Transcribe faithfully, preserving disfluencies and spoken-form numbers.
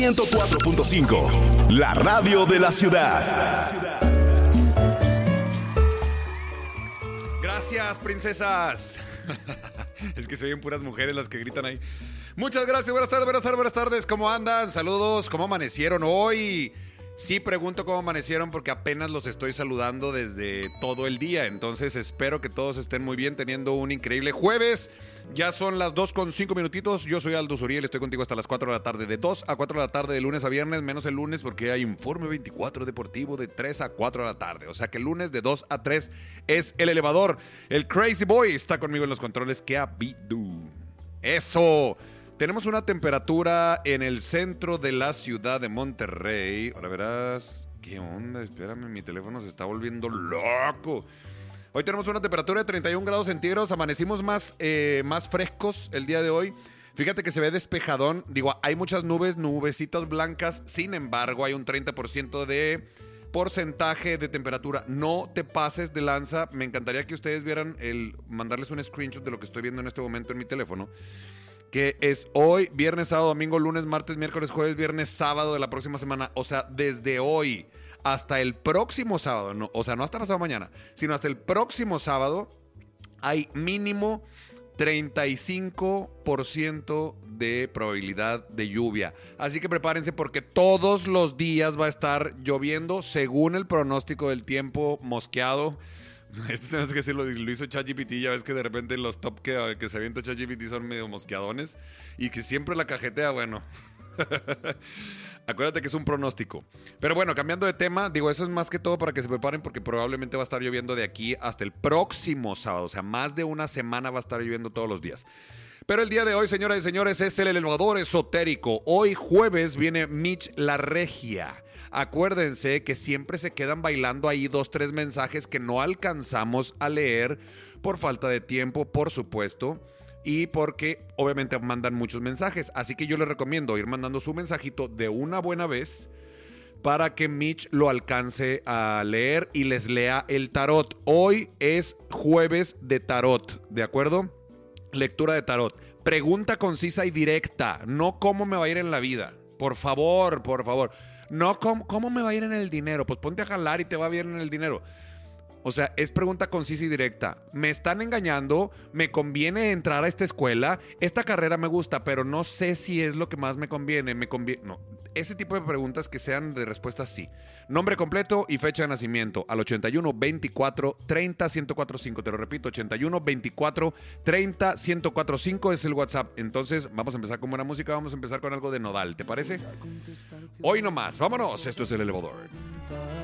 ciento cuatro punto cinco, la radio de la ciudad. Gracias, princesas. Es que se oyen puras mujeres las que gritan ahí. Muchas gracias, buenas tardes, buenas tardes, buenas tardes. ¿Cómo andan? Saludos, ¿cómo amanecieron hoy? Sí, pregunto cómo amanecieron porque apenas los estoy saludando desde todo el día. Entonces espero que todos estén muy bien, teniendo un increíble jueves. Ya son las dos con cinco minutitos. Yo soy Aldo Zuriel, estoy contigo hasta las cuatro de la tarde. De dos a cuatro de la tarde, de lunes a viernes, menos el lunes porque hay Informe veinticuatro Deportivo de tres a cuatro de la tarde. O sea que el lunes de dos a tres es el elevador. El Crazy Boy está conmigo en los controles. ¡Qué abidu! ¡Eso! Tenemos una temperatura en el centro de la ciudad de Monterrey. Ahora verás. ¿Qué onda? Espérame, mi teléfono se está volviendo loco. Hoy tenemos una temperatura de treinta y un grados centígrados. Amanecimos más, eh, más frescos el día de hoy. Fíjate que se ve despejadón. Digo, hay muchas nubes, nubecitas blancas. Sin embargo, hay un treinta por ciento de porcentaje de temperatura. No te pases de lanza. Me encantaría que ustedes vieran el mandarles un screenshot de lo que estoy viendo en este momento en mi teléfono. Que es hoy, viernes, sábado, domingo, lunes, martes, miércoles, jueves, viernes, sábado de la próxima semana. O sea, desde hoy hasta el próximo sábado, no, o sea, no hasta pasado mañana, sino hasta el próximo sábado, hay mínimo treinta y cinco por ciento de probabilidad de lluvia. Así que prepárense porque todos los días va a estar lloviendo según el pronóstico del tiempo mosqueado. Este se me hace que sí lo, lo hizo ChatGPT. Ya ves que de repente los top que, que se avienta ChatGPT son medio mosqueadones y que siempre la cajetea, bueno. Acuérdate que es un pronóstico. Pero bueno, cambiando de tema, digo, eso es más que todo para que se preparen porque probablemente va a estar lloviendo de aquí hasta el próximo sábado. O sea, más de una semana va a estar lloviendo todos los días. Pero el día de hoy, señoras y señores, es el elevador esotérico. Hoy jueves viene Mitch La Regia. Acuérdense que siempre se quedan bailando ahí dos, tres mensajes que no alcanzamos a leer por falta de tiempo, por supuesto, y porque obviamente mandan muchos mensajes. Así que yo les recomiendo ir mandando su mensajito de una buena vez para que Mitch lo alcance a leer y les lea el tarot. Hoy es jueves de tarot, ¿de acuerdo? Lectura de tarot. Pregunta concisa y directa, no cómo me va a ir en la vida. Por favor, por favor. No, ¿cómo, ¿cómo me va a ir en el dinero? Pues ponte a jalar y te va bien en el dinero. O sea, es pregunta concisa y directa. Me están engañando, me conviene entrar a esta escuela, esta carrera me gusta, pero no sé si es lo que más me conviene. Me conviene. No, ese tipo de preguntas que sean de respuesta sí. Nombre completo y fecha de nacimiento al ochenta y uno, veinticuatro, treinta, ciento cuarenta y cinco. Te lo repito, ochenta y uno, veinticuatro, treinta, ciento cuarenta y cinco es el WhatsApp. Entonces, vamos a empezar con buena música, vamos a empezar con algo de Nodal, ¿te parece? Hoy nomás, vámonos, esto es el elevador.